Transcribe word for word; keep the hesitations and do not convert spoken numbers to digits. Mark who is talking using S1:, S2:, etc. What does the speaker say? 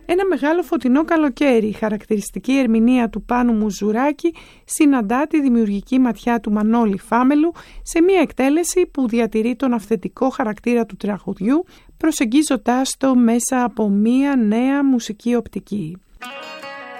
S1: Ένα μεγάλο φωτεινό καλοκαίρι, η χαρακτηριστική ερμηνεία του Πάνου Μουζουράκη συναντά τη δημιουργική ματιά του Μανώλη Φάμελου σε μια εκτέλεση που διατηρεί τον αυθεντικό χαρακτήρα του τραγουδιού, προσεγγίζοντάς το μέσα από μια νέα μουσική οπτική.